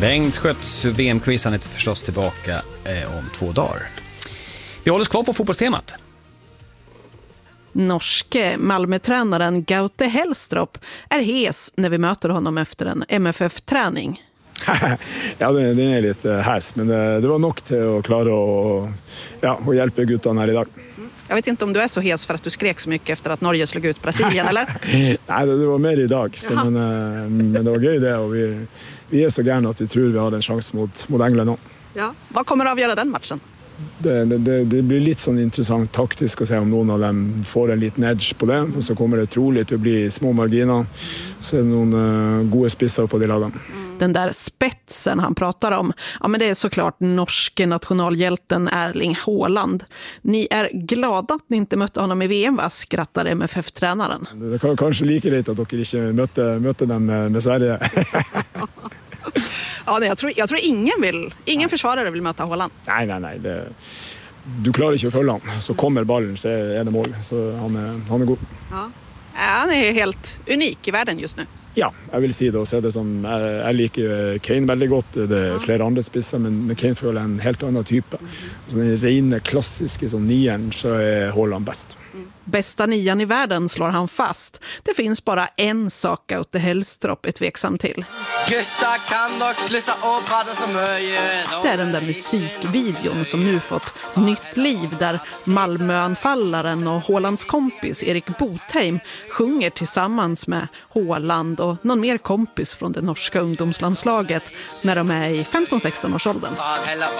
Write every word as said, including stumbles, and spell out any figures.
Bengt Skötts V M-quiz, han är förstås tillbaka eh, om två dagar. Vi håller oss kvar på fotbollstemat. Norske Malmö-tränaren Gaute Helstrup är hes när vi möter honom efter en M F F-träning. Ja, det, det är lite hes, men det, det var nog till att klara och, ja, och hjälpa guttarna här idag. Jag vet inte om du är så hes för att du skrek så mycket efter att Norge slog ut Brasilien, eller? Nej, det, det var mer idag, så, men, men det var gøy det, och vi, vi är så gärna att vi tror vi har en chans mot, mot England nu. Ja. Vad kommer att avgöra den matchen? Det, det, det blir lite sån intressant taktiskt att se om någon av dem får en liten edge på det, och så kommer det troligt att bli små marginer, så är det någon uh, goda spissar på de lagen. Den där spetsen han pratar om, ja, men det är såklart norske nationalhjälten Erling Haaland. Ni är glada att ni inte mötte honom i V M, va? Skrattar M F F-tränaren. Det kan kanske lika lite att dere inte mötte, mötte dem med, med Sverige. Ja, nej, jag, tror, jag tror ingen vill, ingen försvarare vill möta Haaland. Nej, nej, nej. Det, du klarar inte att följa honom. Så kommer ballen så är det mål. Så han är, han är god. Ja. Han är helt unik i världen just nu. Ja, jag vill säga det och se det som jag, jag liker Kane väldigt gott. Det är flera andra spissar, men med Kane får en helt annan typ. Så den rena klassiska som nian, så är Haaland bäst. Bästa nian i världen, slår han fast. Det finns bara en sak Gaute Helstrup är tveksam till. Det är den där musikvideon som nu fått nytt liv, där Malmöanfallaren och Haalands kompis Erik Botheim sjunger tillsammans med Haaland och någon mer kompis från det norska ungdomslandslaget när de är i femton sexton års åldern.